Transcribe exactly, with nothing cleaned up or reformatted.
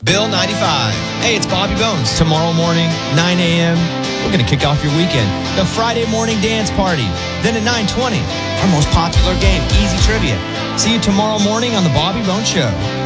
Bill ninety-five. Hey, it's Bobby Bones. Tomorrow morning, nine a.m., we're going to kick off your weekend. The Friday morning dance party. Then at nine twenty, our most popular game, Easy Trivia. See you tomorrow morning on The Bobby Bones Show.